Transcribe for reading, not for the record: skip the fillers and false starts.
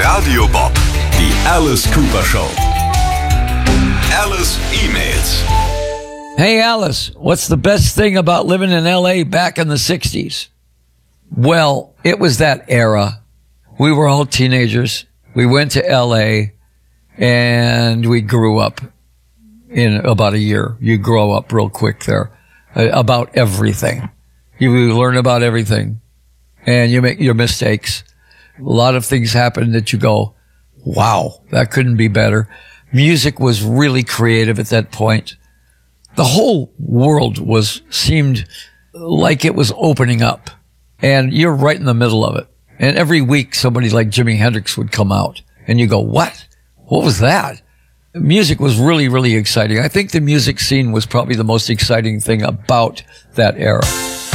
Radio Bob, die Alice Cooper Show. Alice emails. Hey Alice, what's the best thing about living in LA back in the 60s? Well, it was that era. We were all teenagers. We went to LA and we grew up in about a year. You grow up real quick there about everything. You learn about everything and you make your mistakes. A lot of things happen that you go, wow, that couldn't be better. Music was really creative at that point. The whole world seemed like it was opening up, and you're right in the middle of it. And every week somebody like Jimi Hendrix would come out and you go, what? What was that? Music was really, really exciting. I think the music scene was probably the most exciting thing about that era.